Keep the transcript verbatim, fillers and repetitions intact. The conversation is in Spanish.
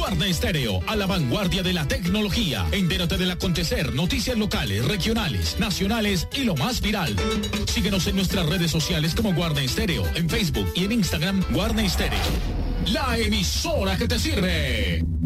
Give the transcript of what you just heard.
Guarda Estéreo, a la vanguardia de la tecnología. Entérate del acontecer, noticias locales, regionales, nacionales y lo más viral. Síguenos en nuestras redes sociales como Guarda Estéreo, en Facebook y en Instagram Guarda Estéreo. La emisora que te sirve.